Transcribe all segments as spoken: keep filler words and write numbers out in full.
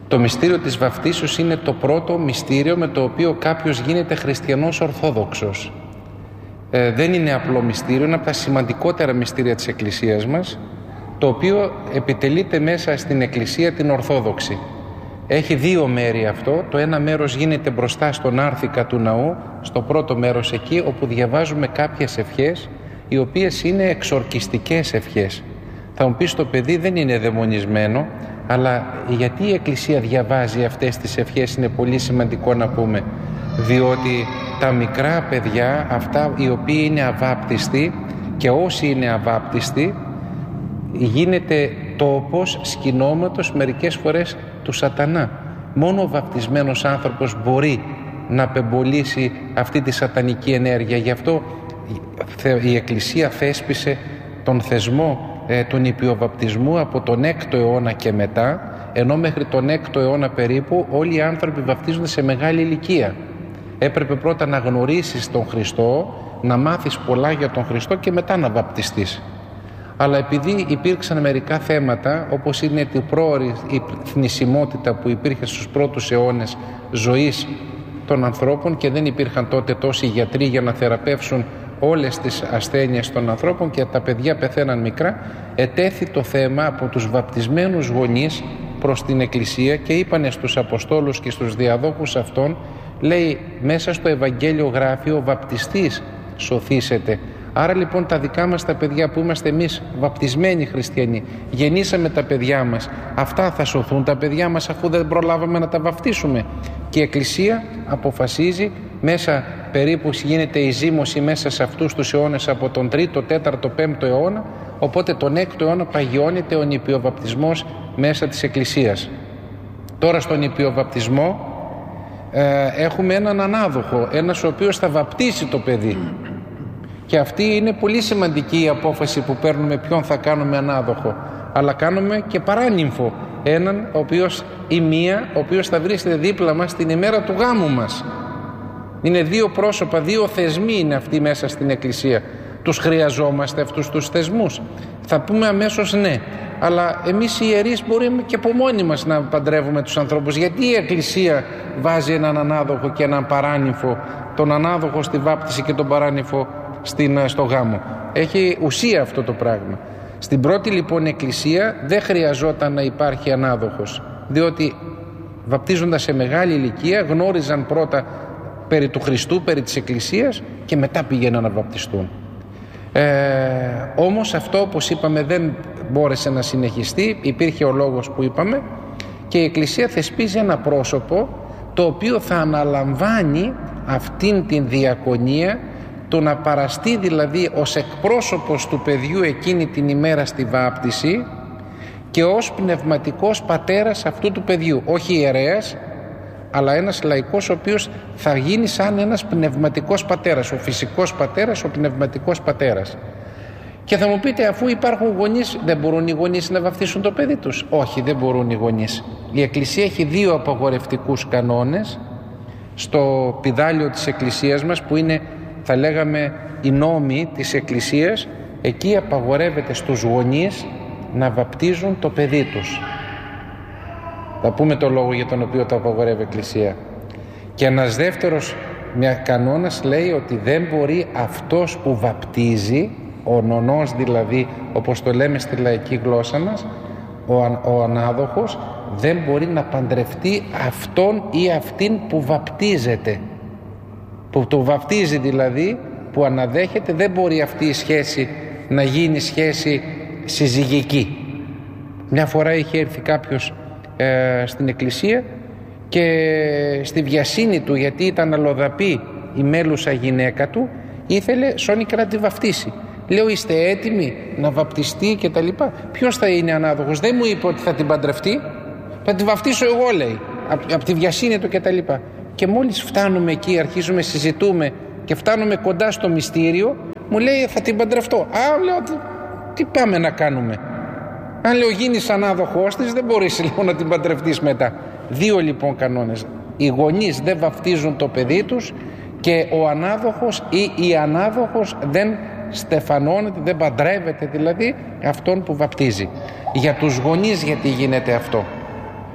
Το μυστήριο της βαφτίσεως είναι το πρώτο μυστήριο με το οποίο κάποιος γίνεται χριστιανός ορθόδοξος. Ε, δεν είναι απλό μυστήριο, είναι από τα σημαντικότερα μυστήρια της Εκκλησίας μας, το οποίο επιτελείται μέσα στην Εκκλησία την Ορθόδοξη. Έχει δύο μέρη αυτό. Το ένα μέρος γίνεται μπροστά στον άρθικα του ναού, στο πρώτο μέρος εκεί, όπου διαβάζουμε κάποιες ευχές, οι οποίες είναι εξορκιστικές ευχές. Θα μου πεις, το παιδί δεν είναι δαιμονισμένο, αλλά γιατί η Εκκλησία διαβάζει αυτές τις ευχές είναι πολύ σημαντικό να πούμε. Διότι τα μικρά παιδιά, αυτά οι οποίοι είναι αβάπτιστοι, και όσοι είναι αβάπτιστοι, γίνεται τόπος, σκηνόματος μερικές φορές του σατανά. Μόνο ο βαπτισμένος άνθρωπος μπορεί να απεμπολίσει αυτή τη σατανική ενέργεια. Γι' αυτό η Εκκλησία θέσπισε τον θεσμό ε, του νηπιοβαπτισμού από τον έκτο αιώνα και μετά, ενώ μέχρι τον έκτο αιώνα περίπου όλοι οι άνθρωποι βαπτίζονται σε μεγάλη ηλικία. Έπρεπε πρώτα να γνωρίσεις τον Χριστό, να μάθεις πολλά για τον Χριστό και μετά να βαπτιστείς. Αλλά επειδή υπήρξαν μερικά θέματα, όπως είναι η πρόωρη η θνησιμότητα που υπήρχε στους πρώτους αιώνες ζωής των ανθρώπων και δεν υπήρχαν τότε τόσοι γιατροί για να θεραπεύσουν όλες τις ασθένειες των ανθρώπων και τα παιδιά πεθαίναν μικρά, ετέθη το θέμα από τους βαπτισμένους γονείς προς την Εκκλησία και είπανε στους Αποστόλους και στους διαδόχους αυτών, λέει μέσα στο Ευαγγέλιο γράφει ο βαπτιστής σωθήσεται. Άρα λοιπόν τα δικά μας τα παιδιά που είμαστε εμείς βαπτισμένοι χριστιανοί, γεννήσαμε τα παιδιά μας, αυτά θα σωθούν τα παιδιά μας αφού δεν προλάβαμε να τα βαπτίσουμε? Και η Εκκλησία αποφασίζει, μέσα περίπου γίνεται η ζύμωση μέσα σε αυτούς τους αιώνες από τον τρίτο, τέταρτο, πέμπτο αιώνα, οπότε τον έκτο αιώνα παγιώνεται ο νηπιοβαπτισμός μέσα της Εκκλησίας. Τώρα στον νηπιοβαπτισμό ε, έχουμε έναν ανάδοχο, ένας ο οποίος θα βαπτίσει το παιδί. Και αυτή είναι πολύ σημαντική η απόφαση που παίρνουμε, ποιον θα κάνουμε ανάδοχο. Αλλά κάνουμε και παράνυμφο, έναν ο οποίος, ή μία, ο οποίος θα βρίσκεται δίπλα μας την ημέρα του γάμου μας. Είναι δύο πρόσωπα, δύο θεσμοί είναι αυτοί μέσα στην Εκκλησία. Τους χρειαζόμαστε αυτούς τους θεσμούς? Θα πούμε αμέσως ναι. Αλλά εμείς οι ιερείς μπορούμε και από μόνοι μας να παντρεύουμε τους ανθρώπους. Γιατί η Εκκλησία βάζει έναν ανάδοχο και έναν παράνυμφο, τον ανάδοχο στη βάπτιση και τον παράνυμφο στην, στο γάμο? Έχει ουσία αυτό το πράγμα. Στην πρώτη λοιπόν Εκκλησία δεν χρειαζόταν να υπάρχει ανάδοχος, διότι βαπτίζοντας σε μεγάλη ηλικία γνώριζαν πρώτα περί του Χριστού, περί της Εκκλησίας και μετά πήγαιναν να βαπτιστούν. Ε, όμως αυτό, όπως είπαμε, δεν μπόρεσε να συνεχιστεί, υπήρχε ο λόγος που είπαμε, και η Εκκλησία θεσπίζει ένα πρόσωπο το οποίο θα αναλαμβάνει αυτήν την διακονία, το να παραστεί δηλαδή ως εκπρόσωπος του παιδιού εκείνη την ημέρα στη βάπτιση και ως πνευματικός πατέρας αυτού του παιδιού, όχι ιερέας, αλλά ένας λαϊκός ο οποίος θα γίνει σαν ένας πνευματικός πατέρας, ο φυσικός πατέρας, ο πνευματικός πατέρας. Και θα μου πείτε, αφού υπάρχουν γονείς, δεν μπορούν οι γονείς να βαφτίσουν το παιδί τους? Όχι, δεν μπορούν οι γονείς. Η Εκκλησία έχει δύο απαγορευτικούς κανόνες στο πηδάλιο της Εκκλησίας μας, που είναι, θα λέγαμε, οι νόμοι της Εκκλησίας. Εκεί απαγορεύεται στους γονείς να βαπτίζουν το παιδί τους. Θα πούμε το λόγο για τον οποίο το απαγορεύει η Εκκλησία. Και ένας δεύτερος μια κανόνας λέει ότι δεν μπορεί αυτός που βαπτίζει, ο νονός δηλαδή, όπως το λέμε στη λαϊκή γλώσσα μας, ο, ο ανάδοχος, δεν μπορεί να παντρευτεί αυτόν ή αυτήν που βαπτίζεται. Που το βαπτίζει δηλαδή, που αναδέχεται, δεν μπορεί αυτή η σχέση να γίνει σχέση συζυγική. Μια φορά είχε έρθει κάποιος ε, στην Εκκλησία και στη βιασύνη του, γιατί ήταν αλλοδαπή η μέλουσα γυναίκα του, ήθελε σώνικα να τη βαπτίσει. Λέω, είστε έτοιμοι να βαπτιστεί και τα λοιπά? Ποιος θα είναι ανάδοχος? Δεν μου είπε ότι θα την παντρευτεί, θα τη βαπτίσω εγώ, λέει, από απ τη βιασύνη του και τα λοιπά. Και μόλις φτάνουμε εκεί, αρχίζουμε, συζητούμε και φτάνουμε κοντά στο μυστήριο, μου λέει, θα την παντρευτώ. Α, λέω, τι, τι πάμε να κάνουμε? Αν, λέω, γίνεις ανάδοχός της, δεν μπορείς, λέω, να την παντρευτείς μετά. Δύο λοιπόν κανόνες. Οι γονείς δεν βαπτίζουν το παιδί τους και ο ανάδοχος ή η ανάδοχος δεν στεφανώνεται, δεν παντρεύεται δηλαδή αυτόν που βαπτίζει. Για τους γονείς γιατί γίνεται αυτό?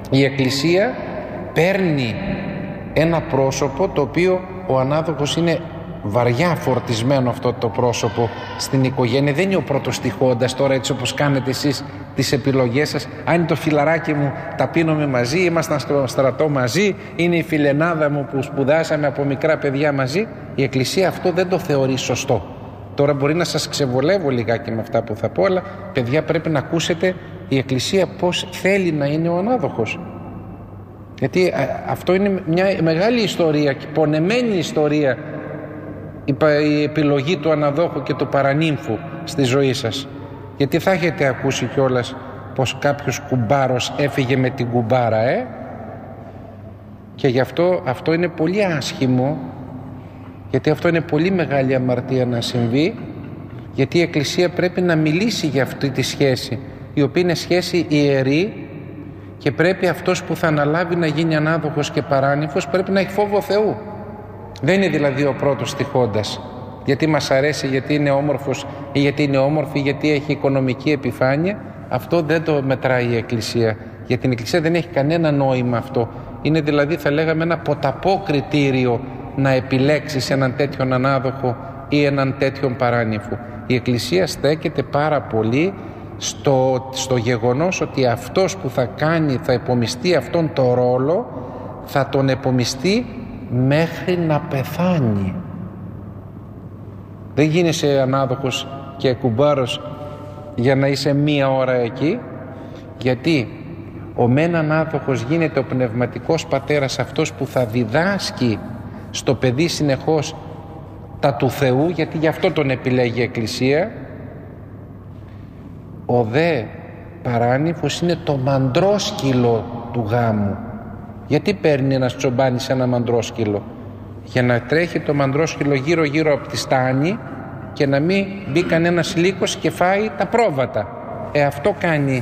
Η Εκκλησία παίρνει ένα πρόσωπο το οποίο ο ανάδοχος είναι βαριά φορτισμένο, αυτό το πρόσωπο στην οικογένεια. Δεν είναι ο πρώτος τυχόντας τώρα, έτσι όπως κάνετε εσείς τις επιλογές σας. Αν είναι το φιλαράκι μου, τα πίνουμε μαζί, ήμασταν στο στρατό μαζί, είναι η φιλενάδα μου που σπουδάσαμε από μικρά παιδιά μαζί. Η Εκκλησία αυτό δεν το θεωρεί σωστό. Τώρα μπορεί να σας ξεβολεύω λιγάκι με αυτά που θα πω, αλλά παιδιά πρέπει να ακούσετε η Εκκλησία πώς θέλει να είναι ο ανάδοχος. Γιατί αυτό είναι μια μεγάλη ιστορία και πονεμένη ιστορία, η επιλογή του αναδόχου και του παρανύμφου στη ζωή σας. Γιατί θα έχετε ακούσει κιόλας πως κάποιος κουμπάρος έφυγε με την κουμπάρα, ε? Και γι' αυτό αυτό είναι πολύ άσχημο, γιατί αυτό είναι πολύ μεγάλη αμαρτία να συμβεί, γιατί η Εκκλησία πρέπει να μιλήσει για αυτή τη σχέση, η οποία είναι σχέση ιερή, και πρέπει αυτός που θα αναλάβει να γίνει ανάδοχος και παράνυμφος πρέπει να έχει φόβο Θεού. Δεν είναι δηλαδή ο πρώτος τυχόντας, γιατί μας αρέσει, γιατί είναι όμορφος ή γιατί είναι όμορφη, γιατί έχει οικονομική επιφάνεια. Αυτό δεν το μετράει η Εκκλησία. Για την Εκκλησία δεν έχει κανένα νόημα αυτό. Είναι δηλαδή, θα λέγαμε, ένα ποταπό κριτήριο να επιλέξεις έναν τέτοιον ανάδοχο ή έναν τέτοιον παράνυμφο. Η Εκκλησία στέκεται πάρα πολύ στο, στο γεγονός ότι αυτός που θα κάνει, θα επομιστεί αυτόν τον ρόλο, θα τον επομιστεί μέχρι να πεθάνει. Δεν γίνεσαι ανάδοχος και κουμπάρος για να είσαι μία ώρα εκεί, γιατί ο μεν ανάδοχος γίνεται ο πνευματικός πατέρας, αυτός που θα διδάσκει στο παιδί συνεχώς τα του Θεού, γιατί γι' αυτό τον επιλέγει η Εκκλησία. Ο δε παράνυμφος είναι το μαντρόσκυλο του γάμου. Γιατί παίρνει ένας τσομπάνης ένα μαντρόσκυλο? Για να τρέχει το μαντρόσκυλο γύρω γύρω από τη στάνη και να μην μπει κανένας λύκος και φάει τα πρόβατα. Ε, αυτό κάνει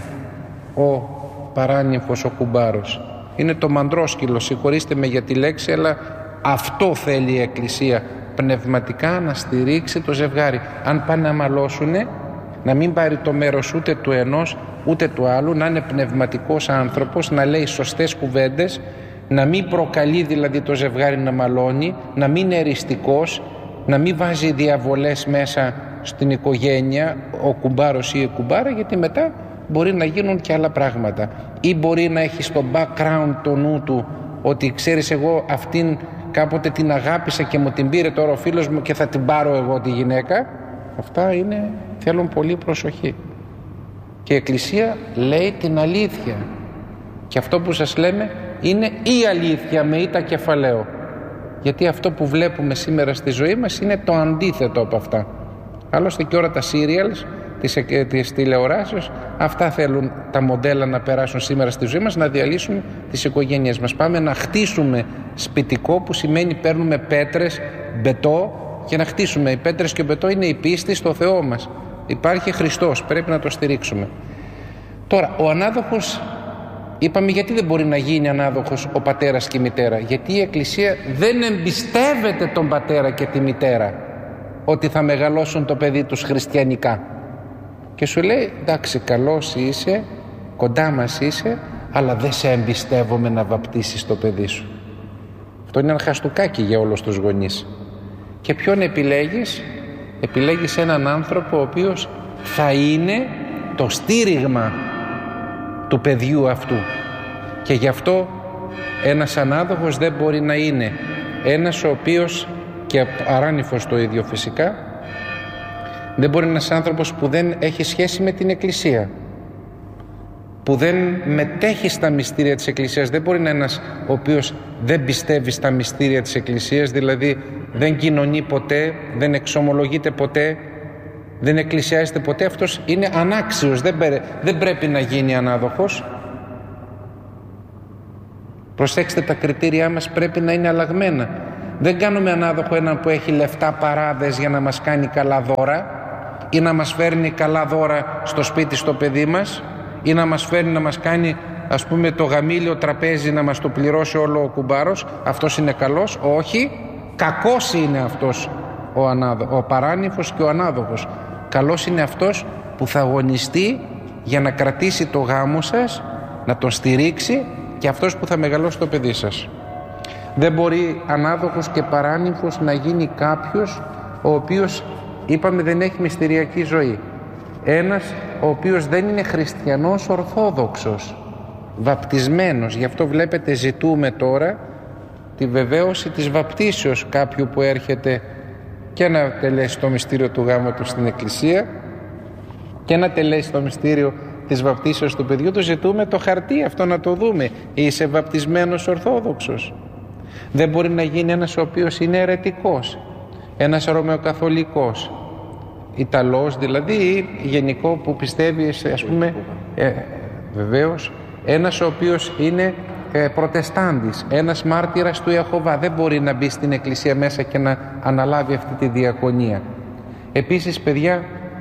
ο παράνυμφος, ο κουμπάρος. Είναι το μαντρόσκυλο, συγχωρήστε με για τη λέξη, αλλά αυτό θέλει η Εκκλησία, πνευματικά να στηρίξει το ζευγάρι. Αν πάνε να μαλώσουνε, να μην πάρει το μέρος ούτε του ενός ούτε του άλλου, να είναι πνευματικός άνθρωπος, να λέει σωστές κουβέντες, να μην προκαλεί δηλαδή το ζευγάρι να μαλώνει, να μην είναι εριστικός, να μην βάζει διαβολές μέσα στην οικογένεια ο κουμπάρος ή η κουμπάρα, γιατί μετά μπορεί να γίνουν και άλλα πράγματα. Ή μπορεί να έχει στο background το νου του ότι ξέρεις, εγώ αυτήν κάποτε την αγάπησα και μου την πήρε τώρα ο φίλος μου και θα την πάρω εγώ τη γυναίκα. Αυτά είναι, θέλουν πολύ προσοχή. Και η Εκκλησία λέει την αλήθεια. Και αυτό που σας λέμε είναι η αλήθεια με ήτα κεφαλαίο. Γιατί αυτό που βλέπουμε σήμερα στη ζωή μας είναι το αντίθετο από αυτά. Άλλωστε και όλα τα serials της, της τηλεοράσεως, αυτά θέλουν τα μοντέλα να περάσουν σήμερα στη ζωή μας, να διαλύσουμε τις οικογένειες μας. Πάμε να χτίσουμε σπιτικό, που σημαίνει παίρνουμε πέτρες, μπετό, και να χτίσουμε. Οι πέτρες και ο μπετό είναι η πίστη στο Θεό μας. Υπάρχει Χριστός, πρέπει να το στηρίξουμε. Τώρα, ο ανάδοχος, είπαμε γιατί δεν μπορεί να γίνει ανάδοχος ο πατέρας και η μητέρα? Γιατί η Εκκλησία δεν εμπιστεύεται τον πατέρα και τη μητέρα ότι θα μεγαλώσουν το παιδί τους χριστιανικά. Και σου λέει, εντάξει, καλός είσαι, κοντά μας είσαι, αλλά δεν σε εμπιστεύομαι να βαπτίσεις το παιδί σου. Αυτό είναι ένα χαστούκάκι για όλους τους γονείς. Και ποιον επιλέγεις? Επιλέγεις έναν άνθρωπο ο οποίος θα είναι το στήριγμα του παιδιού αυτού. Και γι' αυτό ένας ανάδοχος δεν μπορεί να είναι ένας ο οποίος, και παράνυμφος το ίδιο φυσικά, δεν μπορεί να είναι ένας άνθρωπος που δεν έχει σχέση με την Εκκλησία, που δεν μετέχει στα μυστήρια της Εκκλησίας. Δεν μπορεί να είναι ένας ο οποίος δεν πιστεύει στα μυστήρια της Εκκλησίας, δηλαδή δεν κοινωνεί ποτέ, δεν εξομολογείται ποτέ, δεν εκκλησιάζεται ποτέ. Αυτός είναι ανάξιος, δεν, πρέ, δεν πρέπει να γίνει ανάδοχος. Προσέξτε, τα κριτήριά μας πρέπει να είναι αλλαγμένα. Δεν κάνουμε ανάδοχο έναν που έχει λεφτά παράδες για να μας κάνει καλά δώρα ή να μας φέρνει καλά δώρα στο σπίτι στο παιδί μας ή να μας φέρνει να μας κάνει, ας πούμε, το γαμήλιο τραπέζι να μας το πληρώσει όλο ο κουμπάρος. Αυτός είναι καλός? Όχι, κακός είναι αυτός ο, ανάδο, ο παράνυμφος και ο ανάδοχος. Καλός είναι αυτός που θα αγωνιστεί για να κρατήσει το γάμο σας, να τον στηρίξει και αυτός που θα μεγαλώσει το παιδί σας. Δεν μπορεί ανάδοχος και παράνυμφος να γίνει κάποιος ο οποίος, είπαμε, δεν έχει μυστηριακή ζωή. Ένας ο οποίος δεν είναι χριστιανός ορθόδοξος, βαπτισμένος. Γι' αυτό βλέπετε ζητούμε τώρα τη βεβαίωση της βαπτίσεως κάποιου που έρχεται και να τελέσει το μυστήριο του γάμου του στην Εκκλησία και να τελέσει το μυστήριο της βαπτίσεως του παιδιού του. Ζητούμε το χαρτί αυτό να το δούμε. Είσαι βαπτισμένος ορθόδοξος? Δεν μπορεί να γίνει ένας ο οποίος είναι αιρετικός, ένας ρωμαιοκαθολικός, Ιταλός δηλαδή, ή γενικό που πιστεύει, ας πούμε, ε, βεβαίως, ένας ο οποίος είναι ε, προτεστάντης, ένας μάρτυρας του Ιεχωβά. Δεν μπορεί να μπει στην Εκκλησία μέσα και να αναλάβει αυτή τη διακονία. Επίσης, παιδιά,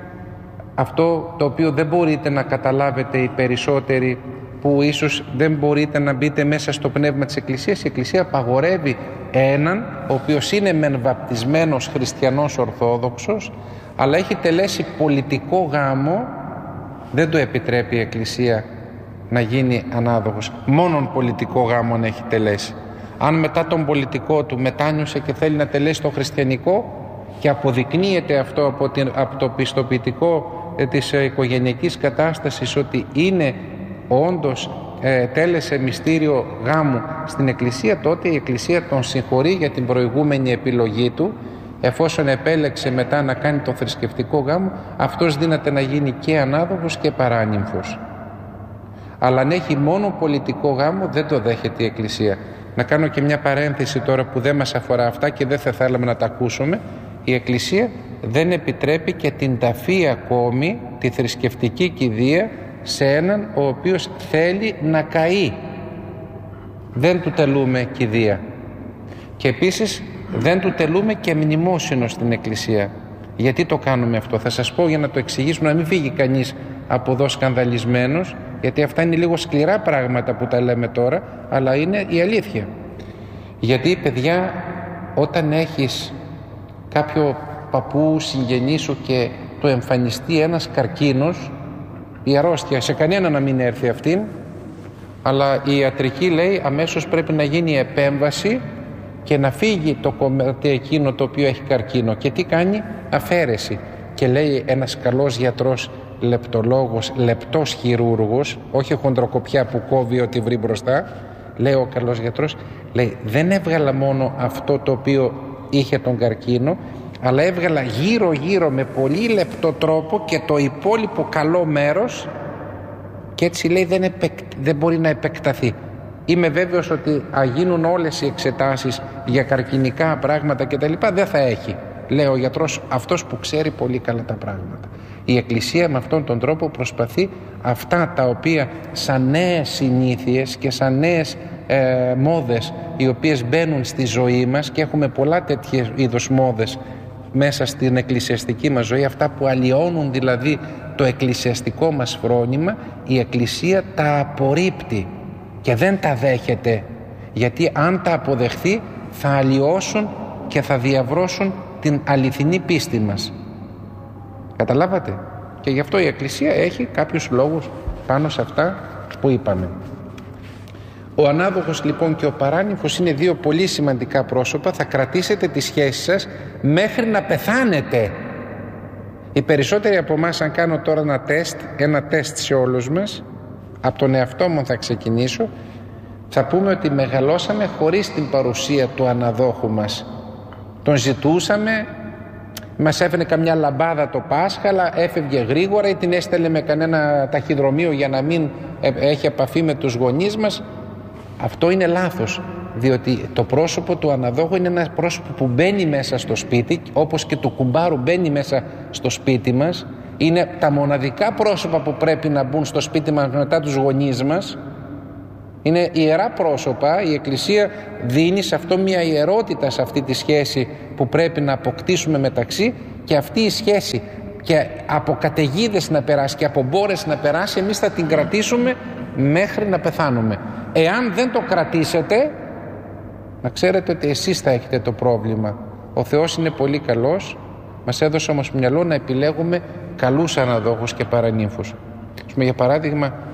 αυτό το οποίο δεν μπορείτε να καταλάβετε οι περισσότεροι, που ίσως δεν μπορείτε να μπείτε μέσα στο πνεύμα της Εκκλησίας, η Εκκλησία απαγορεύει έναν ο οποίος είναι μεν βαπτισμένος χριστιανός ορθόδοξος, αλλά έχει τελέσει πολιτικό γάμο. Δεν το επιτρέπει η Εκκλησία να γίνει ανάδοχος. Μόνον πολιτικό γάμο έχει τελέσει. Αν μετά τον πολιτικό του μετάνιωσε και θέλει να τελέσει το χριστιανικό και αποδεικνύεται αυτό από, την, από το πιστοποιητικό ε, της ε, οικογενειακής κατάστασης ότι είναι όντως ε, τέλεσε μυστήριο γάμου στην Εκκλησία, τότε η Εκκλησία τον συγχωρεί για την προηγούμενη επιλογή του. Εφόσον επέλεξε μετά να κάνει το θρησκευτικό γάμο, αυτός δύναται να γίνει και ανάδοχος και παράνυμφος. Αλλά αν έχει μόνο πολιτικό γάμο, δεν το δέχεται η Εκκλησία. Να κάνω και μια παρένθεση τώρα που δεν μας αφορά αυτά και δεν θα θέλαμε να τα ακούσουμε. Η Εκκλησία δεν επιτρέπει και την ταφή ακόμη, τη θρησκευτική κηδεία, σε έναν ο οποίος θέλει να καεί. Δεν του τελούμε κηδεία. Και επίσης δεν του τελούμε και μνημόσυνο στην Εκκλησία. Γιατί το κάνουμε αυτό? Θα σας πω για να το εξηγήσουμε, να μην φύγει κανείς από εδώ σκανδαλισμένος, γιατί αυτά είναι λίγο σκληρά πράγματα που τα λέμε τώρα, αλλά είναι η αλήθεια. Γιατί, παιδιά, όταν έχεις κάποιο παππού συγγενή σου και το εμφανιστεί ένας καρκίνος, η αρρώστια, σε κανένα να μην έρθει αυτήν, αλλά η ιατρική λέει αμέσως πρέπει να γίνει επέμβαση και να φύγει το κομμάτι εκείνο το οποίο έχει καρκίνο. Και τι κάνει? Αφαίρεση. Και λέει ένας καλός γιατρός, λεπτολόγος, λεπτός χειρούργος, όχι χοντροκοπιά που κόβει ό,τι βρει μπροστά, λέει ο καλός γιατρός, λέει δεν έβγαλα μόνο αυτό το οποίο είχε τον καρκίνο, αλλά έβγαλα γύρω γύρω με πολύ λεπτό τρόπο και το υπόλοιπο καλό μέρος, και έτσι λέει δεν, επεκ... δεν μπορεί να επεκταθεί. Είμαι βέβαιος ότι αν γίνουν όλες οι εξετάσεις για καρκινικά πράγματα και τα λοιπά, δεν θα έχει, λέει ο γιατρός, αυτός που ξέρει πολύ καλά τα πράγματα. Η Εκκλησία με αυτόν τον τρόπο προσπαθεί αυτά τα οποία σαν νέες συνήθειες και σαν νέες ε, μόδες οι οποίες μπαίνουν στη ζωή μας, και έχουμε πολλά τέτοιες είδους μόδες μέσα στην εκκλησιαστική μας ζωή, αυτά που αλλοιώνουν δηλαδή το εκκλησιαστικό μας φρόνημα, η Εκκλησία τα απορρίπτει και δεν τα δέχεται, γιατί αν τα αποδεχθεί θα αλλοιώσουν και θα διαβρώσουν την αληθινή πίστη μας. Καταλάβατε? Και γι' αυτό η Εκκλησία έχει κάποιους λόγους πάνω σε αυτά που είπαμε. Ο ανάδοχος λοιπόν και ο παράνυμφος είναι δύο πολύ σημαντικά πρόσωπα. Θα κρατήσετε τη σχέση σας μέχρι να πεθάνετε. Οι περισσότεροι από εμάς, αν κάνω τώρα ένα τεστ, ένα τεστ σε όλους μας, από τον εαυτό μου θα ξεκινήσω, θα πούμε ότι μεγαλώσαμε χωρίς την παρουσία του αναδόχου μας. Τον ζητούσαμε, μας έφερε καμιά λαμπάδα το Πάσχα, αλλά έφευγε γρήγορα ή την έστελνε με κανένα ταχυδρομείο για να μην έχει επαφή με τους γονείς μας. Αυτό είναι λάθος, διότι το πρόσωπο του αναδόχου είναι ένα πρόσωπο που μπαίνει μέσα στο σπίτι, όπως και του κουμπάρου μπαίνει μέσα στο σπίτι μας. Είναι τα μοναδικά πρόσωπα που πρέπει να μπουν στο σπίτι μας μετά τους γονείς μας. Είναι ιερά πρόσωπα. Η Εκκλησία δίνει σε αυτό μια ιερότητα, σε αυτή τη σχέση που πρέπει να αποκτήσουμε μεταξύ, και αυτή η σχέση και από καταιγίδες να περάσει και από μπόρες να περάσει, εμείς θα την κρατήσουμε μέχρι να πεθάνουμε. Εάν δεν το κρατήσετε, να ξέρετε ότι εσείς θα έχετε το πρόβλημα. Ο Θεός είναι πολύ καλός, μας έδωσε όμως μυαλό να επιλέγουμε καλούς αναδόχους και παρανύμφους. Για παράδειγμα,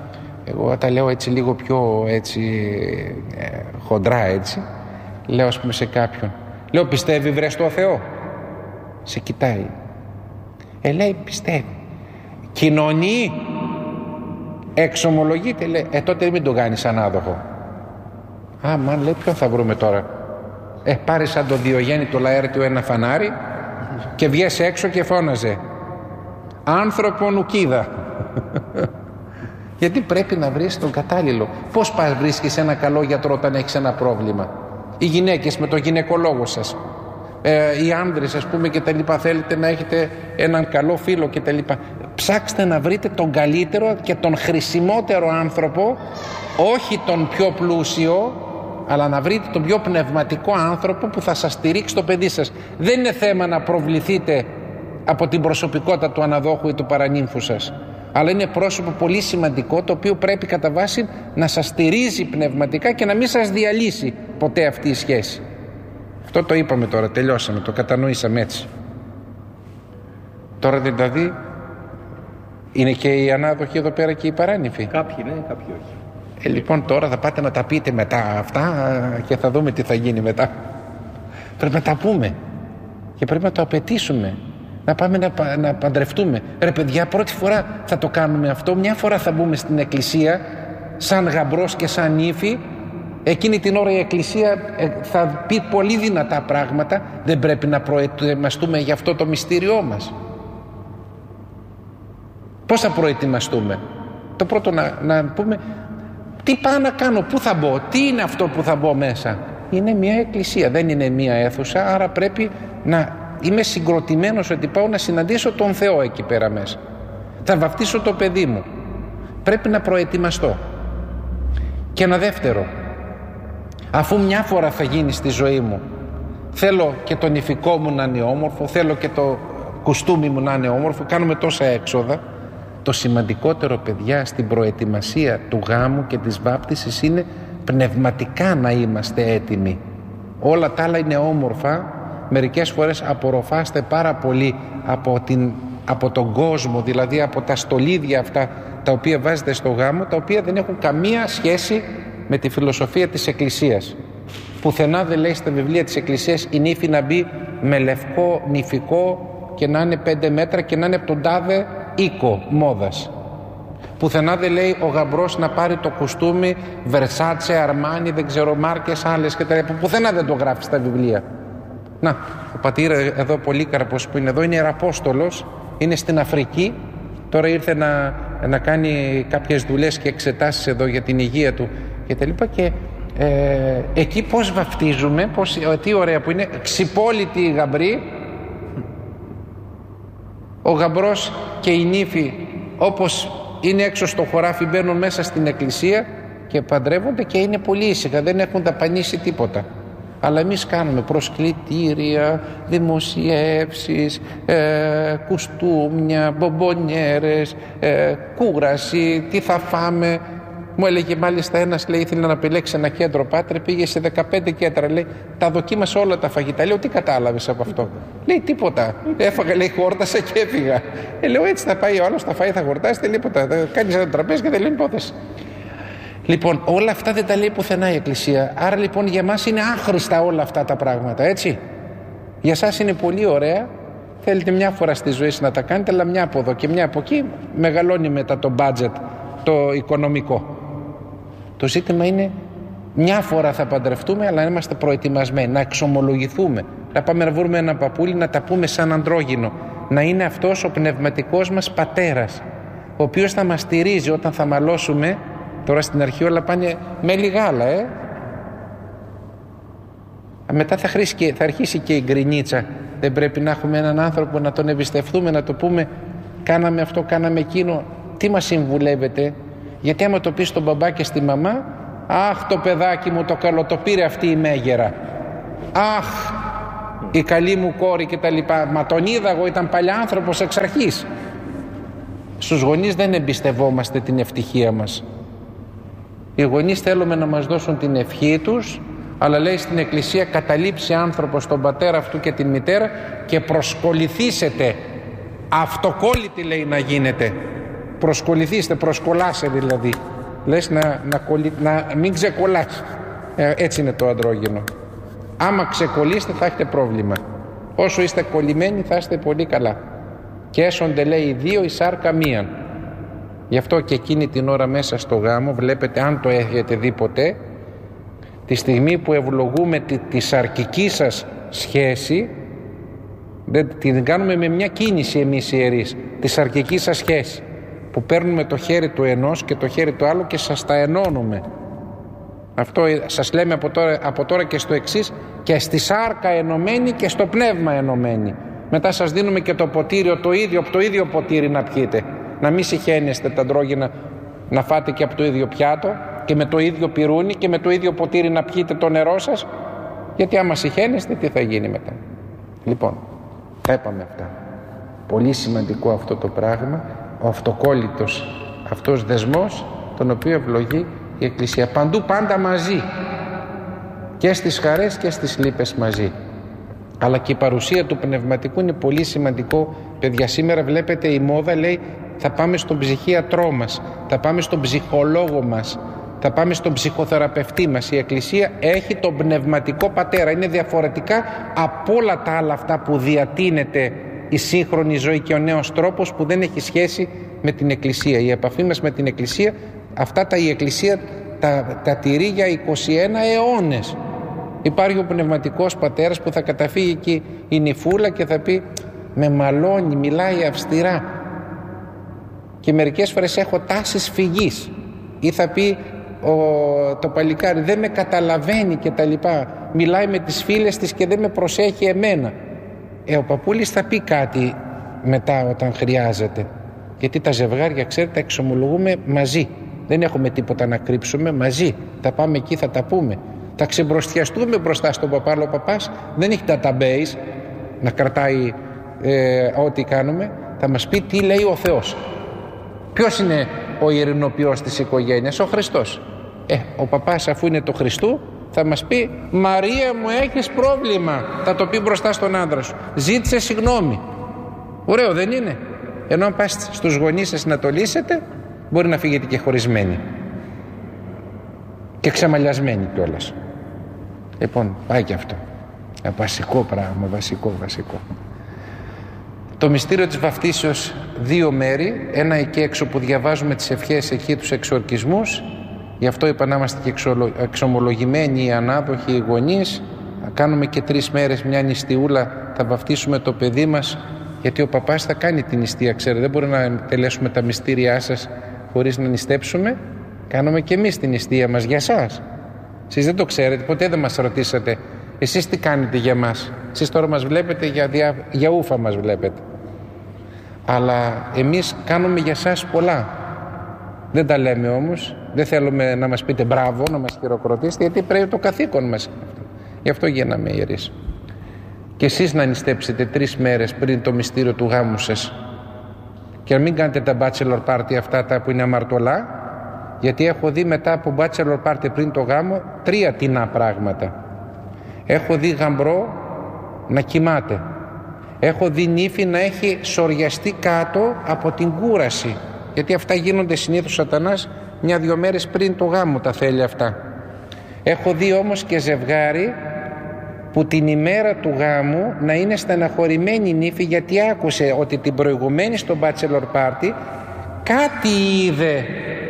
Εγώ τα λέω έτσι λίγο πιο έτσι ε, χοντρά έτσι. Λέω ας πούμε σε κάποιον, λέω πιστεύει βρε στο Θεό? Σε κοιτάει. Ε, λέει πιστεύει. Κοινωνεί? Εξομολογείται? Λέει, ε τότε μην το κάνεις ανάδοχο. Α, μαν, λέει, ποιον θα βρούμε τώρα? Ε, πάρε σαν το Διογέννη το Λαέρτιο ένα φανάρι και βγες έξω και φώναζε άνθρωπο νουκίδα. Γιατί πρέπει να βρεις τον κατάλληλο. Πώς πας βρίσκεις ένα καλό γιατρό όταν έχεις ένα πρόβλημα? Οι γυναίκες με τον γυναικολόγο σας, ε, οι άνδρες ας πούμε και τα λοιπά, θέλετε να έχετε έναν καλό φίλο και τα λοιπά. Ψάξτε να βρείτε τον καλύτερο και τον χρησιμότερο άνθρωπο, όχι τον πιο πλούσιο, αλλά να βρείτε τον πιο πνευματικό άνθρωπο που θα σας στηρίξει το παιδί σας. Δεν είναι θέμα να προβληθείτε από την προσωπικότητα του αναδόχου ή του παρανύμφου σας, αλλά είναι πρόσωπο πολύ σημαντικό, το οποίο πρέπει κατά βάση να σας στηρίζει πνευματικά και να μην σας διαλύσει ποτέ αυτή η σχέση. Αυτό το είπαμε τώρα, τελειώσαμε, το κατανοήσαμε έτσι. Τώρα δηλαδή είναι και οι ανάδοχοι εδώ πέρα και οι παράνυφοι. Κάποιοι ναι, κάποιοι όχι. Ε, λοιπόν τώρα θα πάτε να τα πείτε μετά αυτά και θα δούμε τι θα γίνει μετά. Πρέπει να τα πούμε και πρέπει να το απαιτήσουμε. Να πάμε να, να παντρευτούμε. Ρε παιδιά, πρώτη φορά θα το κάνουμε αυτό. Μια φορά θα μπούμε στην εκκλησία σαν γαμπρός και σαν ύφη. Εκείνη την ώρα η εκκλησία θα πει πολύ δυνατά πράγματα. Δεν πρέπει να προετοιμαστούμε για αυτό το μυστήριό μας? Πώς θα προετοιμαστούμε? Το πρώτο να, να πούμε τι πάω να κάνω, πού θα μπω, τι είναι αυτό που θα μπω μέσα? Είναι μια εκκλησία, δεν είναι μια αίθουσα, άρα πρέπει να είμαι συγκροτημένος ότι πάω να συναντήσω τον Θεό εκεί πέρα μέσα. Θα βαφτίσω το παιδί μου. Πρέπει να προετοιμαστώ. Και ένα δεύτερο, αφού μια φορά θα γίνει στη ζωή μου, θέλω και το νηφικό μου να είναι όμορφο, θέλω και το κουστούμι μου να είναι όμορφο, κάνουμε τόσα έξοδα. Το σημαντικότερο, παιδιά, στην προετοιμασία του γάμου και της βάπτισης είναι πνευματικά να είμαστε έτοιμοι. Όλα τα άλλα είναι όμορφα. Μερικές φορές απορροφάστε πάρα πολύ από, την, από τον κόσμο, δηλαδή από τα στολίδια αυτά τα οποία βάζετε στο γάμο, τα οποία δεν έχουν καμία σχέση με τη φιλοσοφία της Εκκλησίας. Πουθενά δεν λέει στα βιβλία της Εκκλησίας η νύφη να μπει με λευκό νηφικό και να είναι πέντε μέτρα και να είναι από τον τάδε οίκο μόδας. Πουθενά δεν λέει ο γαμπρός να πάρει το κουστούμι Versace, Αρμάνι, δεν ξέρω μάρκες άλλες και τα. Πουθενά δεν το γράφει στα βιβλία. Να, ο πατήρ εδώ Πολύκαρπος που είναι εδώ είναι ιεραπόστολος, είναι στην Αφρική, τώρα ήρθε να, να κάνει κάποιες δουλειές και εξετάσεις εδώ για την υγεία του και τα λοιπά και ε, εκεί πώς βαφτίζουμε, πώς, τι ωραία που είναι, ξυπόλυτοι οι γαμπροί, ο γαμπρός και η νύφη όπως είναι έξω στο χωράφι μπαίνουν μέσα στην εκκλησία και παντρεύονται και είναι πολύ ήσυχα, δεν έχουν δαπανίσει τίποτα. Αλλά εμείς κάνουμε προσκλητήρια, δημοσιεύσεις, ε, κουστούμια, μπομπονιέρες, ε, κούραση, τι θα φάμε. Μου έλεγε μάλιστα ένας, λέει, ήθελε να επιλέξει ένα κέντρο, Πάτρε, πήγε σε δεκαπέντε κέντρα, λέει, τα δοκίμασε όλα τα φαγητά. Λέω, τι κατάλαβες από αυτό? Λέει, τίποτα. Έφαγα, λέει, χόρτασα και έφυγα. Ε, λέω, έτσι θα πάει ο άλλος, θα φάει, θα χορτάσει, τίποτα. Κάνεις ένα τραπέζι και δεν λέει υπόθεση. Λοιπόν, όλα αυτά δεν τα λέει πουθενά η Εκκλησία. Άρα λοιπόν για μας είναι άχρηστα όλα αυτά τα πράγματα, έτσι. Για σας είναι πολύ ωραία. Θέλετε μια φορά στη ζωή σας να τα κάνετε, αλλά μια από εδώ και μια από εκεί μεγαλώνει μετά το budget, το οικονομικό. Το ζήτημα είναι μια φορά θα παντρευτούμε, αλλά να είμαστε προετοιμασμένοι, να εξομολογηθούμε, να πάμε να βρούμε ένα παππούλι, να τα πούμε σαν αντρόγυνο, να είναι αυτός ο πνευματικός μας πατέρας, ο οποίος θα μας στηρίζει όταν θα μαλώσουμε. Τώρα στην αρχή όλα πάνε με λιγάλα, ε. Μετά θα, και, θα αρχίσει και η γκρινίτσα. Δεν πρέπει να έχουμε έναν άνθρωπο να τον εμπιστευτούμε, να το πούμε κάναμε αυτό, κάναμε εκείνο. Τι μας συμβουλεύετε? Γιατί άμα το πεις στον μπαμπά και στη μαμά, αχ το παιδάκι μου το καλό, το πήρε αυτή η μέγερα. Αχ η καλή μου κόρη και τα λοιπά. Μα τον είδα εγώ, ήταν παλιά άνθρωπος εξ αρχής. Στους γονείς δεν εμπιστευόμαστε την ευτυχία μας. Οι γονείς θέλουμε να μας δώσουν την ευχή τους, αλλά λέει στην Εκκλησία καταλήψει άνθρωπος τον πατέρα αυτού και την μητέρα και προσκοληθήσετε. Αυτοκόλλητοι λέει να γίνετε. Προσκοληθήστε, προσκολάσε δηλαδή. λες να, να, κολλη, να μην ξεκολλάς. Ε, έτσι είναι το αντρόγυνο. Άμα ξεκολλήσετε θα έχετε πρόβλημα. Όσο είστε κολλημένοι θα είστε πολύ καλά. Και έσονται, λέει, δύο η σάρκα μίαν. Γι' αυτό και εκείνη την ώρα μέσα στο γάμο, βλέπετε, αν το έχετε δει ποτέ, τη στιγμή που ευλογούμε τη, τη σαρκική σας σχέση, δεν την κάνουμε με μια κίνηση εμείς οι ιερείς, τη σαρκική σας σχέση, που παίρνουμε το χέρι του ενός και το χέρι του άλλου και σας τα ενώνουμε. Αυτό σας λέμε από τώρα, από τώρα και στο εξής, και στη σάρκα ενωμένη και στο πνεύμα ενωμένη. Μετά σας δίνουμε και το ποτήριο το ίδιο, από το ίδιο ποτήρι να πιείτε. Να μην συχαίνεστε τα αντρόγυνα να φάτε και από το ίδιο πιάτο και με το ίδιο πυρούνι και με το ίδιο ποτήρι να πιείτε το νερό σας, γιατί άμα συχαίνεστε τι θα γίνει μετά. Λοιπόν, τα είπαμε αυτά. Πολύ σημαντικό αυτό το πράγμα, ο αυτοκόλλητος αυτός δεσμός, τον οποίο ευλογεί η Εκκλησία. Παντού πάντα μαζί, και στις χαρές και στις λύπες μαζί. Αλλά και η παρουσία του πνευματικού είναι πολύ σημαντικό. Παιδιά, σήμερα βλέπετε η μόδα λέει θα πάμε στον ψυχίατρό μας, θα πάμε στον ψυχολόγο μας, θα πάμε στον ψυχοθεραπευτή μας. Η Εκκλησία έχει τον πνευματικό πατέρα. Είναι διαφορετικά από όλα τα άλλα αυτά που διατείνεται η σύγχρονη ζωή και ο νέος τρόπος που δεν έχει σχέση με την Εκκλησία. Η επαφή μας με την Εκκλησία, αυτά τα η Εκκλησία τα, τα τηρεί για είκοσι ένα αιώνες. Υπάρχει ο πνευματικός πατέρας που θα καταφύγει εκεί η νυφούλα και θα πει με μαλώνει, μιλάει αυστηρά και μερικές φορές έχω τάσεις φυγής, ή θα πει ο, το παλικάρι δεν με καταλαβαίνει και τα λοιπά, μιλάει με τις φίλες της και δεν με προσέχει εμένα. Ε, ο παππούλης θα πει κάτι μετά όταν χρειάζεται, γιατί τα ζευγάρια, ξέρετε, τα εξομολογούμε μαζί, δεν έχουμε τίποτα να κρύψουμε, μαζί θα πάμε εκεί, θα τα πούμε, θα ξεμπροστιαστούμε μπροστά στον παπά. Ο παπάς δεν έχει database να κρατάει ε, ό,τι κάνουμε, θα μας πει τι λέει ο Θεός. Ποιος είναι ο ειρηνοποιός της οικογένειας? Ο Χριστός. Ε, ο παπάς, αφού είναι το Χριστού, θα μας πει Μαρία μου έχεις πρόβλημα, θα το πει μπροστά στον άντρα σου, ζήτησε συγγνώμη. Ωραίο δεν είναι? Ενώ αν πας στους γονείς σας να το λύσετε, μπορεί να φύγετε και χωρισμένοι και ξεμαλιασμένοι κιόλας. Λοιπόν, πάει και αυτό. Ένα βασικό πράγμα, βασικό, βασικό. Το μυστήριο της βαφτίσεως, δύο μέρη, ένα εκεί έξω που διαβάζουμε τις ευχές, εκεί τους εξορκισμούς, γι' αυτό είπα να είμαστε και εξομολογημένοι οι ανάδοχοι, οι γονείς. Θα κάνουμε και τρεις μέρες μια νηστιούλα, θα βαφτίσουμε το παιδί μας, γιατί ο παπάς θα κάνει την νηστεία, ξέρετε, δεν μπορεί να τελέσουμε τα μυστήριά σας χωρίς να νηστέψουμε. Κάνουμε και εμείς την νηστεία μας για σας. Εσείς δεν το ξέρετε, ποτέ δεν μας ρωτήσατε εσείς τι κάνετε για μας. Εσείς τώρα μας βλέπετε για, δια... για ούφα μας βλέπετε. Αλλά εμείς κάνουμε για σας πολλά. Δεν τα λέμε όμως, δεν θέλουμε να μας πείτε μπράβο, να μας χειροκροτήσετε, γιατί πρέπει το καθήκον μας. Γι' αυτό γίναμε ιερείς. Και εσείς να νηστέψετε τρεις μέρες πριν το μυστήριο του γάμου σας. Και να μην κάνετε τα bachelor party αυτά τα που είναι αμαρτωλά, γιατί έχω δει μετά από bachelor party πριν το γάμο τρία τινά πράγματα. Έχω δει γαμπρό να κοιμάται. Έχω δει νύφη να έχει σοριαστεί κάτω από την κούραση, γιατί αυτά γίνονται συνήθως σατανάς μια-δυο μέρες πριν το γάμο, τα θέλει αυτά. Έχω δει όμως και ζευγάρι που την ημέρα του γάμου να είναι στεναχωρημένη η νύφη, γιατί άκουσε ότι την προηγουμένη στο bachelor party κάτι είδε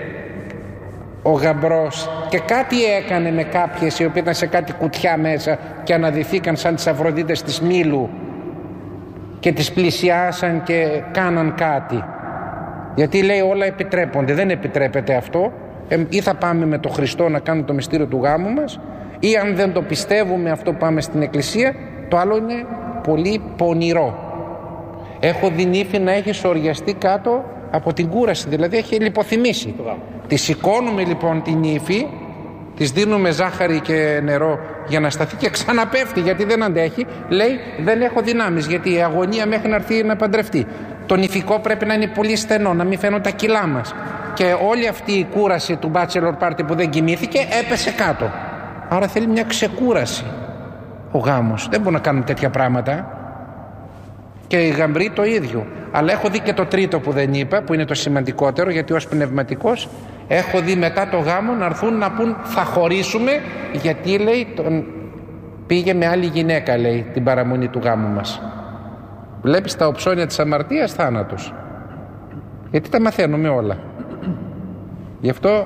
ο γαμπρός και κάτι έκανε με κάποιες οι οποίες ήταν σε κάτι κουτιά μέσα και αναδυθήκαν σαν τις Αφροδίτες της Μήλου και τις πλησιάσαν και κάναν κάτι, γιατί λέει όλα επιτρέπονται. Δεν επιτρέπεται αυτό. ε, ή θα πάμε με τον Χριστό να κάνουμε το μυστήριο του γάμου μας, ή αν δεν το πιστεύουμε αυτό πάμε στην εκκλησία. Το άλλο είναι πολύ πονηρό. Έχω δει νύφη να έχει σοριαστεί κάτω από την κούραση, δηλαδή έχει λιποθυμήσει. Τη σηκώνουμε λοιπόν την νύφη, της δίνουμε ζάχαρη και νερό για να σταθεί και ξαναπέφτει, γιατί δεν αντέχει. Λέει δεν έχω δυνάμεις, γιατί η αγωνία μέχρι να έρθει να παντρευτεί. Το νηφικό πρέπει να είναι πολύ στενό, να μην φαίνονται τα κιλά μας. Και όλη αυτή η κούραση του bachelor party που δεν κοιμήθηκε έπεσε κάτω. Άρα θέλει μια ξεκούραση ο γάμος. Δεν μπορούμε να κάνουμε τέτοια πράγματα. Και οι γαμπροί το ίδιο. Αλλά έχω δει και το τρίτο που δεν είπα, που είναι το σημαντικότερο, γιατί ως πνευματικός Έχω δει μετά το γάμο να έρθουν να πούν θα χωρίσουμε, γιατί λέει τον πήγε με άλλη γυναίκα, λέει, την παραμονή του γάμου μας. Βλέπεις τα οψώνια της αμαρτίας, θάνατος. Γιατί τα μαθαίνουμε όλα. Γι' αυτό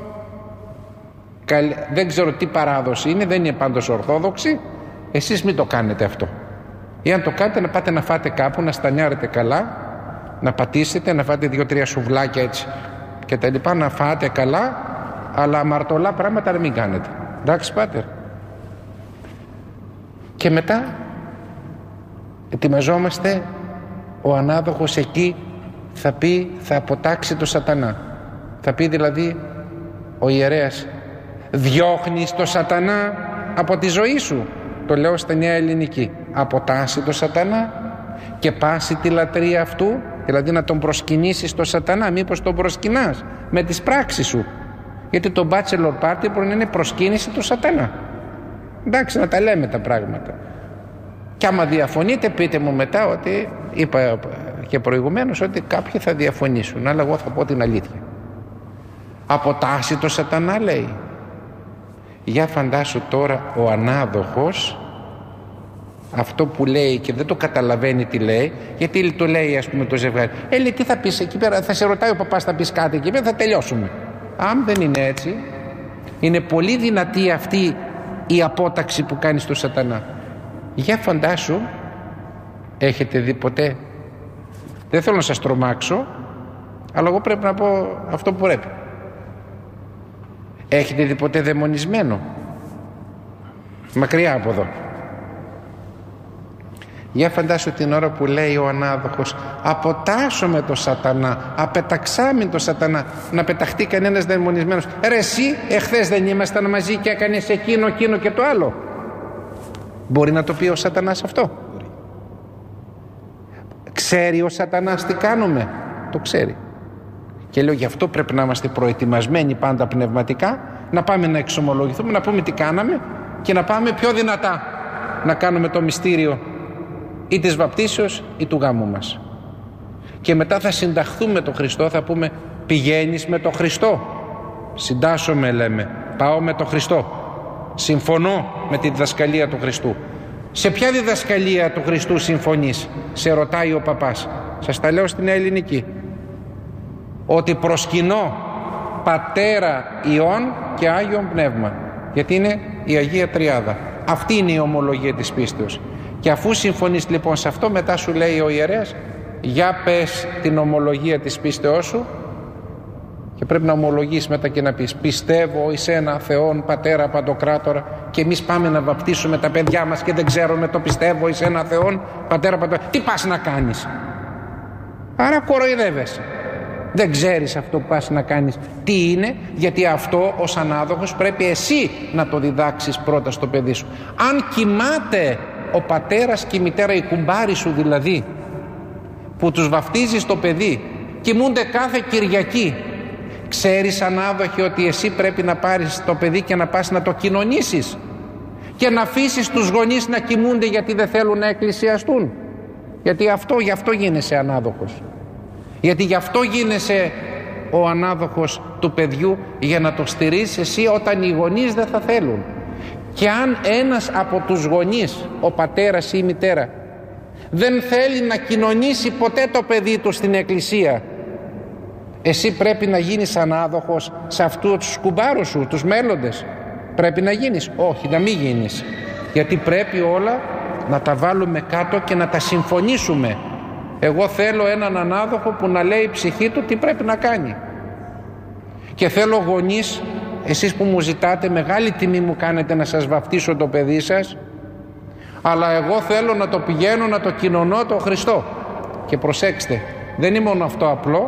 δεν ξέρω τι παράδοση είναι, δεν είναι πάντως ορθόδοξη. Εσείς μην το κάνετε αυτό. Ή αν το κάνετε, να πάτε να φάτε κάπου, να στανιάρετε καλά, να πατήσετε, να φάτε δύο-τρία σουβλάκια έτσι και τα λοιπά, να φάτε καλά, αλλά αμαρτωλά πράγματα να μην κάνετε. Εντάξει, πάτερ? Και μετά ετοιμαζόμαστε, ο ανάδοχος εκεί θα πει, θα αποτάξει το σατανά. Θα πει δηλαδή ο ιερέας, διώχνεις το σατανά από τη ζωή σου. Το λέω στα Νέα Ελληνική. Αποτάσει το σατανά και πάσει τη λατρεία αυτού, δηλαδή να τον προσκυνήσεις το σατανά. Μήπως τον προσκυνάς με τις πράξεις σου? Γιατί το bachelor party μπορεί να είναι προσκύνηση του σατανά. Εντάξει, να τα λέμε τα πράγματα. Και άμα διαφωνείτε, πείτε μου μετά, ότι είπα και προηγουμένως ότι κάποιοι θα διαφωνήσουν, αλλά εγώ θα πω την αλήθεια. Αποτάσει το σατανά, λέει. Για φαντάσου τώρα ο ανάδοχος αυτό που λέει και δεν το καταλαβαίνει τι λέει, γιατί το λέει ας πούμε το ζευγάρι. Ε, λέει, τι θα πεις εκεί πέρα? Θα σε ρωτάει ο παπάς, θα πεις κάτι εκεί πέρα, θα τελειώσουμε. Αν δεν είναι έτσι, είναι πολύ δυνατή αυτή η απόταξη που κάνει στο σατανά. Για φαντάσου, έχετε δει ποτέ, δεν θέλω να σας τρομάξω, αλλά εγώ πρέπει να πω αυτό που πρέπει. Έχετε δει ποτέ δαιμονισμένο? Μακριά από εδώ. Για φαντάσου την ώρα που λέει ο ανάδοχος, αποτάσω με το σατανά, απεταξάμιν το σατανά, να πεταχτεί κανένας δαιμονισμένος. Ρε εσύ, εχθές δεν ήμασταν μαζί και έκανες εκείνο, εκείνο και το άλλο? Μπορεί να το πει ο σατανάς αυτό? Ξέρει ο σατανάς τι κάνουμε? Το ξέρει. Και λέω, γι' αυτό πρέπει να είμαστε προετοιμασμένοι πάντα πνευματικά, να πάμε να εξομολογηθούμε, να πούμε τι κάναμε και να πάμε πιο δυνατά να κάνουμε το μυστήριο ή της βαπτίσεως ή του γάμου μας. Και μετά θα συνταχθούμε με τον Χριστό, θα πούμε, πηγαίνεις με τον Χριστό? Συντάσσομαι, λέμε, πάω με τον Χριστό, συμφωνώ με τη διδασκαλία του Χριστού. Σε ποια διδασκαλία του Χριστού συμφωνείς? Σε ρωτάει ο παπάς. Σας τα λέω στην ελληνική. Ότι προσκυνώ Πατέρα, Υιόν και Άγιον Πνεύμα, γιατί είναι η Αγία Τριάδα. Αυτή είναι η ομολογία της πίστεως. Και αφού συμφωνείς λοιπόν σε αυτό, μετά σου λέει ο ιερέας, για πες την ομολογία της πίστεώς σου, και πρέπει να ομολογείς μετά και να πεις, πιστεύω εις ένα Θεόν Πατέρα Παντοκράτορα. Και εμείς πάμε να βαπτίσουμε τα παιδιά μας και δεν ξέρουμε το πιστεύω εις ένα Θεόν Πατέρα Παντοκράτορα. Τι πας να κάνεις? Άρα κοροϊδεύεσαι. Δεν ξέρεις αυτό που πας να κάνεις τι είναι, γιατί αυτό ως ανάδοχος πρέπει εσύ να το διδάξεις πρώτα στο παιδί σου. Αν κοιμάται ο πατέρας και η μητέρα, η κουμπάρη σου δηλαδή, που τους βαφτίζεις το παιδί, κοιμούνται κάθε Κυριακή, ξέρεις ανάδοχοι ότι εσύ πρέπει να πάρεις το παιδί και να πας να το κοινωνήσεις και να αφήσεις τους γονείς να κοιμούνται γιατί δεν θέλουν να εκκλησιαστούν? Γιατί αυτό, γι' αυτό γίνεσαι ανάδοχος. Γιατί γι' αυτό γίνεσαι ο ανάδοχος του παιδιού, για να το στηρίζεις εσύ όταν οι γονείς δεν θα θέλουν. Και αν ένας από τους γονείς, ο πατέρας ή η μητέρα, δεν θέλει να κοινωνήσει ποτέ το παιδί του στην εκκλησία, εσύ πρέπει να γίνεις ανάδοχος σε αυτούς τους κουμπάρους σου, τους μέλλοντες? Πρέπει να γίνεις? Όχι, να μην γίνεις. Γιατί πρέπει όλα να τα βάλουμε κάτω και να τα συμφωνήσουμε. Εγώ θέλω έναν ανάδοχο που να λέει η ψυχή του τι πρέπει να κάνει. Και θέλω γονείς, εσείς που μου ζητάτε, μεγάλη τιμή μου κάνετε να σας βαφτίσω το παιδί σας, αλλά εγώ θέλω να το πηγαίνω, να το κοινωνώ το Χριστό. Και προσέξτε, δεν είναι μόνο αυτό απλό,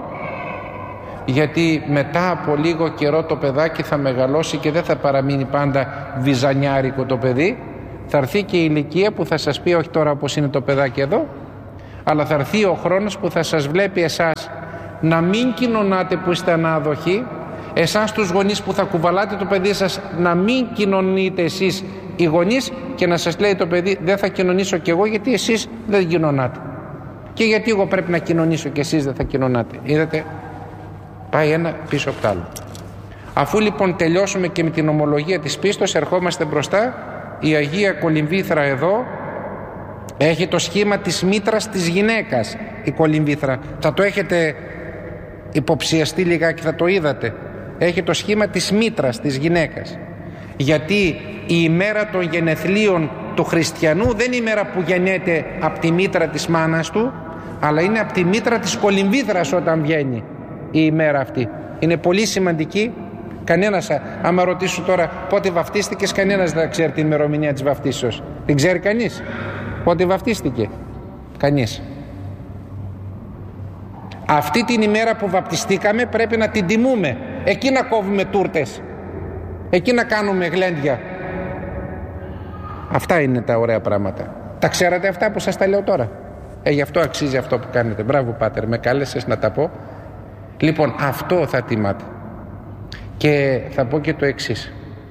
γιατί μετά από λίγο καιρό το παιδάκι θα μεγαλώσει και δεν θα παραμείνει πάντα βυζανιάρικο το παιδί. Θα έρθει και η ηλικία που θα σας πει, όχι τώρα όπως είναι το παιδάκι εδώ, αλλά θα έρθει ο χρόνος που θα σας βλέπει εσάς να μην κοινωνάτε που είστε ανάδοχοι, εσάς τους γονείς που θα κουβαλάτε το παιδί σας να μην κοινωνείτε εσείς οι γονείς, και να σας λέει το παιδί, δεν θα κοινωνήσω κι εγώ γιατί εσείς δεν κοινωνάτε. Και γιατί εγώ πρέπει να κοινωνήσω και εσείς δεν θα κοινωνάτε? Είδατε, πάει ένα πίσω από το άλλο. Αφού λοιπόν τελειώσουμε και με την ομολογία της πίστος, ερχόμαστε μπροστά. Η Αγία Κολυμβήθρα εδώ έχει το σχήμα της μήτρας της γυναίκας, η Κολυμβήθρα. Θα το έχετε υποψιαστεί λιγάκι, θα το είδατε. Έχει το σχήμα της μήτρας της γυναίκας. Γιατί η ημέρα των γενεθλίων του χριστιανού δεν είναι η ημέρα που γεννιέται από τη μήτρα της μάνας του, αλλά είναι από τη μήτρα της Κολυμβήθρας όταν βγαίνει η ημέρα αυτή. Είναι πολύ σημαντική. Κανένας, άμα ρωτήσω τώρα πότε βαφτίστηκες, κανένας δεν ξέρει την ημερομηνία της βαφτίσεως. Δεν ξέρει κανείς πότε βαφτίστηκε? Κανείς. Αυτή την ημέρα που βαπτιστήκαμε πρέπει να την τιμούμε. Εκεί να κόβουμε τούρτες, εκεί να κάνουμε γλέντια. Αυτά είναι τα ωραία πράγματα. Τα ξέρατε αυτά που σας τα λέω τώρα? Ε, γι' αυτό αξίζει αυτό που κάνετε. Μπράβο πάτερ, με κάλεσες να τα πω. Λοιπόν, αυτό θα τιμάτε. Και θα πω και το εξής,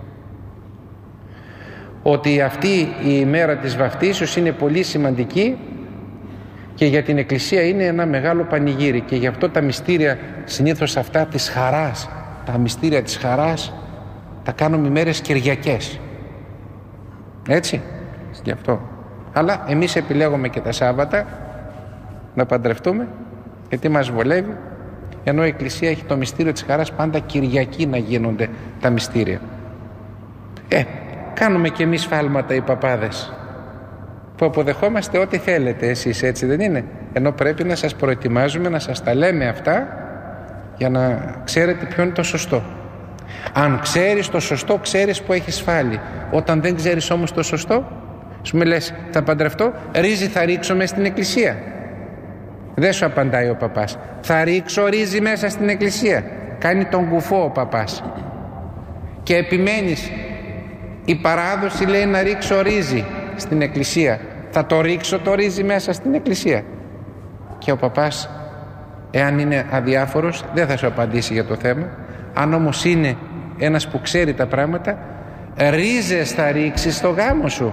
ότι αυτή η ημέρα της βαφτίσεως είναι πολύ σημαντική και για την Εκκλησία είναι ένα μεγάλο πανηγύρι, και γι' αυτό τα μυστήρια συνήθως αυτά της χαράς, τα μυστήρια της χαράς τα κάνουμε ημέρες Κυριακές, έτσι, γι' αυτό. Αλλά εμείς επιλέγουμε και τα Σάββατα να παντρευτούμε, γιατί μας βολεύει, ενώ η Εκκλησία έχει το μυστήριο της χαράς πάντα Κυριακή να γίνονται τα μυστήρια. Ε, κάνουμε και εμείς φάλματα οι παπάδες, που αποδεχόμαστε ό,τι θέλετε εσείς, έτσι δεν είναι? Ενώ πρέπει να σας προετοιμάζουμε, να σας τα λέμε αυτά για να ξέρετε ποιο είναι το σωστό. Αν ξέρεις το σωστό, ξέρεις που έχεις φάλει. Όταν δεν ξέρεις όμως το σωστό, σου με λες θα παντρευτώ, ρύζι θα ρίξω μέσα στην Εκκλησία. Δεν σου απαντάει ο παπάς. Θα ρίξω ρύζι μέσα στην Εκκλησία. Κάνει τον κουφό ο παπάς. Και επιμένεις, η παράδοση λέει να ρίξω ρύζι στην Εκκλησία. Θα το ρίξω το ρύζι μέσα στην Εκκλησία? Και ο παπάς, εάν είναι αδιάφορος, δεν θα σου απαντήσει για το θέμα. Αν όμως είναι ένας που ξέρει τα πράγματα, ρίζες θα ρίξεις στο γάμο σου.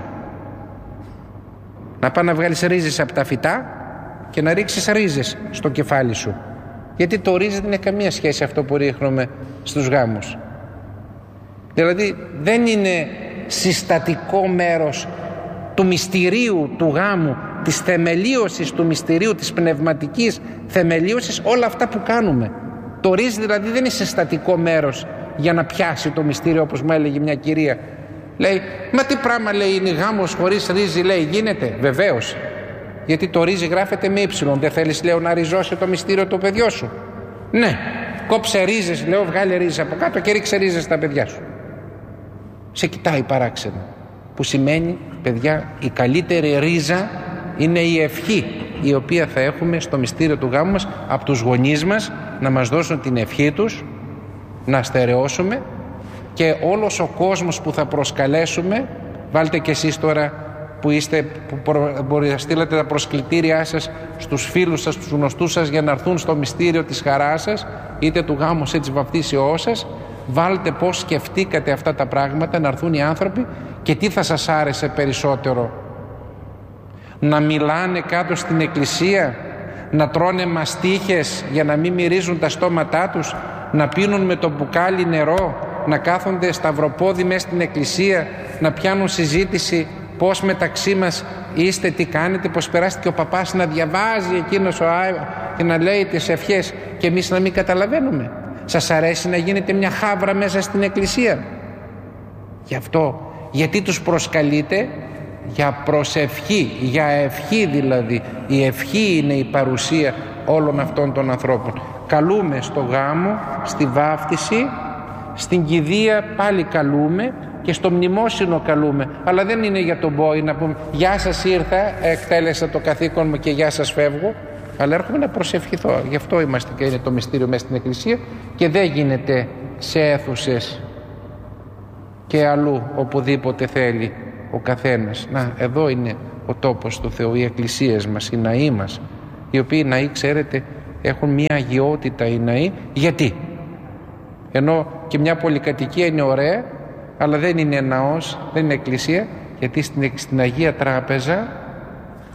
Να πάει να βγάλεις ρίζες από τα φυτά και να ρίξεις ρίζες στο κεφάλι σου. Γιατί το ρύζι δεν έχει καμία σχέση αυτό που ρίχνουμε στους γάμους. Δηλαδή δεν είναι συστατικό μέρος του μυστηρίου του γάμου, της θεμελίωσης του μυστηρίου, της πνευματικής θεμελίωσης, όλα αυτά που κάνουμε. Το ρύζι δηλαδή δεν είναι συστατικό μέρος για να πιάσει το μυστήριο, όπως μου έλεγε μια κυρία. Λέει, μα τι πράγμα λέει είναι γάμος χωρίς ρύζι? Λέει, γίνεται? Βεβαίως. Γιατί το ρύζι γράφεται με ύψιλον. Δεν θέλεις, λέω, να ριζώσει το μυστήριο του παιδιού σου? Ναι. Κόψε ρίζες, λέω, βγάλε ρίζες από κάτω και ρίξε ρίζες στα παιδιά σου. Σε κοιτάει παράξενο. Που σημαίνει, παιδιά, η καλύτερη ρίζα είναι η ευχή, η οποία θα έχουμε στο μυστήριο του γάμου μας από τους γονείς μας, να μας δώσουν την ευχή τους, να στερεώσουμε, και όλος ο κόσμος που θα προσκαλέσουμε. Βάλτε κι εσείς τώρα που είστε, που μπορείτε να στείλετε τα προσκλητήριά σας στους φίλους σας, στους γνωστούς σας, για να έρθουν στο μυστήριο της χαράς σας, είτε του γάμου είτε της βαπτίσεώς σας. Βάλτε πώς σκεφτήκατε αυτά τα πράγματα, να έρθουν οι άνθρωποι, και τι θα σας άρεσε περισσότερο? Να μιλάνε κάτω στην εκκλησία, να τρώνε μαστίχες για να μην μυρίζουν τα στόματά τους, να πίνουν με το μπουκάλι νερό, να κάθονται σταυροπόδι μέσα στην εκκλησία, να πιάνουν συζήτηση πώς μεταξύ μας είστε, τι κάνετε, πώς περάστηκε ο παπάς, να διαβάζει εκείνος ο Άι και να λέει τις ευχές, και εμείς να μην καταλαβαίνουμε? Σας αρέσει να γίνεται μια χάβρα μέσα στην εκκλησία? Γι' αυτό, γιατί τους προσκαλείτε? Για προσευχή, για ευχή δηλαδή. Η ευχή είναι η παρουσία όλων αυτών των ανθρώπων. Καλούμε στο γάμο, στη βάφτιση, στην κηδεία πάλι καλούμε, και στο μνημόσυνο καλούμε. Αλλά δεν είναι για τον μπόι να πούμε γεια σας, ήρθα, εκτέλεσα το καθήκον μου και γεια σας, φεύγω. Αλλά έρχομαι να προσευχηθώ. Γι' αυτό είμαστε και είναι το μυστήριο μέσα στην εκκλησία, και δεν γίνεται σε αίθουσες και αλλού οπουδήποτε θέλει ο καθένας. Να, εδώ είναι ο τόπος του Θεού, οι εκκλησίες μας, οι ναοί μας, οι οποίοι ναοί, ξέρετε, έχουν μια αγιότητα οι ναοί. Γιατί? Ενώ και μια πολυκατοικία είναι ωραία, αλλά δεν είναι ναός, δεν είναι εκκλησία, γιατί στην, στην Αγία Τράπεζα